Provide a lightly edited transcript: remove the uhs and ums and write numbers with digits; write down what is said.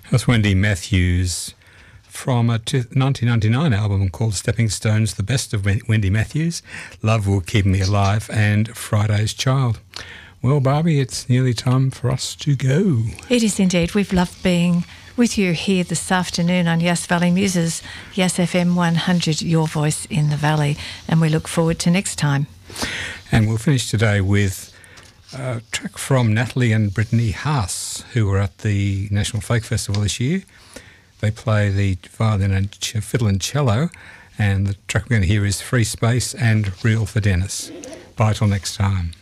That's Wendy Matthews from a 1999 album called Stepping Stones, the best of Wendy Matthews, Love Will Keep Me Alive and Friday's Child. Well, Barbie, it's nearly time for us to go. It is indeed. We've loved being with you here this afternoon on Yass Valley Muses, Yass FM 100, your voice in the valley, and we look forward to next time. And we'll finish today with a track from Natalie and Brittany Haas, who were at the National Folk Festival this year. They play the violin and fiddle and cello, and the track we're going to hear is Free Space and Real for Dennis. Bye till next time.